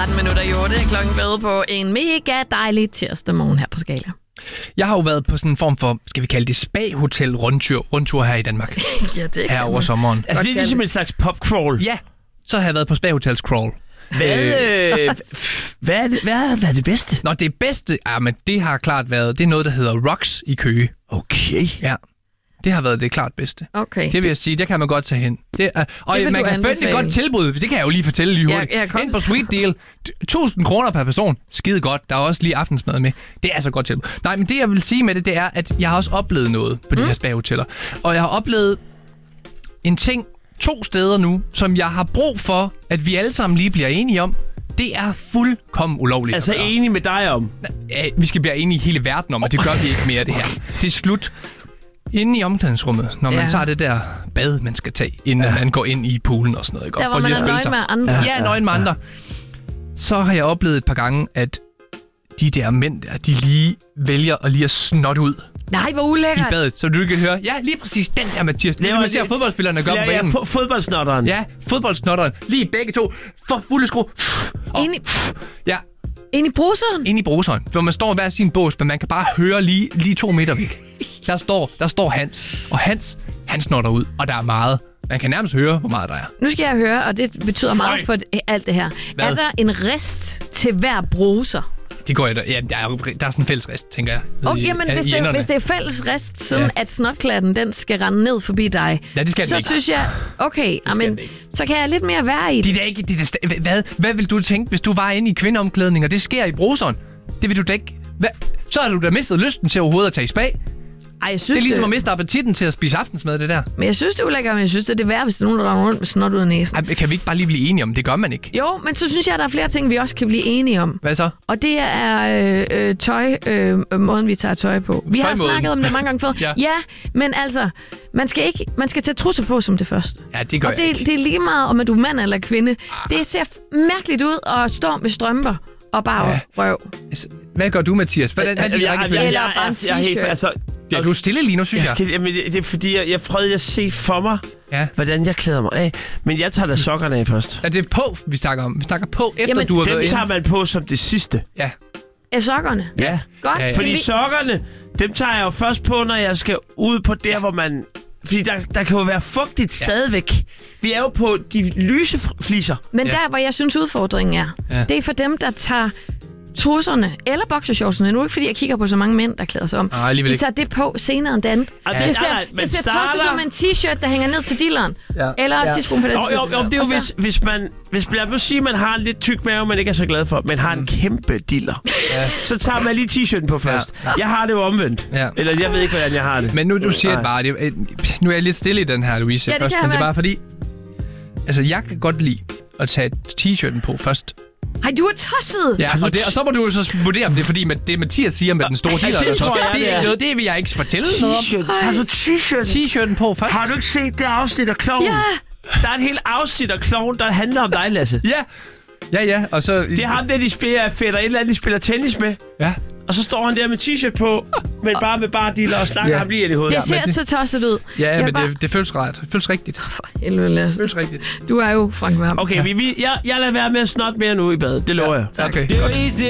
13 minutter i 8. Klokken blevet på en mega dejlig tirsdag morgen her på Skala. Jeg har jo været på sådan en form for, skal vi kalde det, spa-hotel-rundtur her i Danmark. Ja, det her over sommeren. Altså det er ligesom en slags pop-crawl. Ja, så har jeg været på spa-hotels-crawl. Hvad er det bedste? Nå, det bedste, men det har klart været, det er noget, der hedder Rocks i Køge. Okay. Ja, det har været det klart bedste. Okay. Det vil jeg sige, det kan man godt tage hen. Og det man kan få et godt tilbud, det kan jeg jo lige fortælle lige hurtigt. Ind på Sweet Deal, 1.000 kroner per person. Skide godt, der er også lige aftensmad med. Det er så godt tilbud. Nej, men det jeg vil sige med det er, at jeg har også oplevet noget på de her spa-hoteller. Og jeg har oplevet en ting 2 steder nu, som jeg har brug for, at vi alle sammen lige bliver enige om. Det er fuldkommen ulovligt. Altså enig med dig om? Vi skal blive enige i hele verden om, og det gør vi ikke mere, det her. Det er slut. Inde i omklædningsrummet, når man tager det der bad, man skal tage, inden man går ind i poolen og sådan noget. Der hvor man er nøgen med andre. Ja, nøgen med andre. Så har jeg oplevet et par gange, at de der mænd der, de lige vælger at lige at snotte ud. Nej, hvor ulækkert. I badet, så du kan høre. Ja, lige præcis den der, Mathias. Det man ser fodboldspillerne gøre på banen. Ja, fodboldsnotteren. Ja, fodboldsnotteren. Lige begge to. For fulde skru. Ja. Ind i bruseren? Ind i bruseren. Hvor man står hver sin bås, men man kan bare høre lige 2 meter væk. Der står Hans. Og han snotter ud. Og der er meget. Man kan nærmest høre, hvor meget der er. Nu skal jeg høre, og det betyder meget for alt det her. Hvad? Er der en rist til hver bruser? Det går jeg. Ja, der er sådan en fælles rist, tænker jeg. Okay, men hvis det er fælles rest, siden at snotklatten, den skal rende ned forbi dig, det skal så synes jeg, okay, så kan jeg lidt mere være i det. Det er ikke, hvad vil du tænke, hvis du var inde i kvindeomklædning, og det sker i bruseren? Det vil du da ikke. Så har du da mistet lysten til overhovedet at tage i spa. Ej, jeg synes, det er ligesom at miste appetitten til at spise aftensmad, det der. Men jeg synes, det er ulækkert, men jeg synes, det er værd, hvis der er nogen, der render rundt med snot ud af næsen. Ej, kan vi ikke bare lige blive enige om? Det gør man ikke. Jo, men så synes jeg, at der er flere ting, vi også kan blive enige om. Hvad så? Og det er måden, vi tager tøj på. Vi har snakket om det mange gange før. Ja, men altså, man skal tage trusser på som det første. Ja, det gør jeg ikke. Det er lige meget, om du er mand eller kvinde. Det ser mærkeligt ud at stå med strømper og bare røv. Hvad gør du, Mathias? Hvordan er det, Ja, du er stille lige nu, synes jeg. Jamen, det er fordi, jeg prøvede at se for mig, hvordan jeg klæder mig af. Men jeg tager da sokkerne af først. Ja, det er på, vi snakker om. Vi snakker på, efter du har været dem tager man på som det sidste. Ja. Er sokkerne? Ja. Godt. Ja. Fordi sokkerne, dem tager jeg jo først på, når jeg skal ud på der, hvor man... Fordi der kan jo være fugtigt stadigvæk. Vi er jo på de lyse fliser. Men der, hvor jeg synes udfordringen er, det er for dem, der tager trusserne eller boxershortsene. Nu er ikke, fordi jeg kigger på så mange mænd, der klæder sig om. De tager det på senere end det andet. Det ser tosset ud med en t-shirt, der hænger ned til dilleren. Eller t-skrum for den skyld. Jo, det er jo, hvis lad mig sige, man har en lidt tyk mave, man ikke er så glad for, men har en kæmpe diller. Så tager man lige t-shirten på først. Jeg har det jo omvendt. Eller jeg ved ikke, hvordan jeg har det. Men nu du siger det bare, nu er jeg lidt stille i den her, Louise, først, men det er bare fordi, altså jeg kan godt lide at tage t-shirten på først. Hej, du er tosset! Ja, og så må du jo så vurdere, om det er fordi, det Mathias siger med den store diller. Det tror jeg, det er noget, det vil jeg ikke fortælle noget om. Har du t-shirten på først? Har du ikke set det afsnit af Kloven? Ja! Der er et helt afsnit af Kloven, der handler om dig, Lasse. Ja, og så... Det er ham der, de spiller fætter, et eller andet, de spiller tennis med. Ja. Og så står han der med t-shirt på, men bare med diller og snakker ham lige ind i hovedet. Det ser så tosset ud. Ja, men det føles ret. Det føles rigtigt. For helvede, Lasse. Det føles rigtigt. Du er jo Frank Vam. Okay, jeg lader være med at snotte mere nu i bad. Det lover jeg. Okay, godt.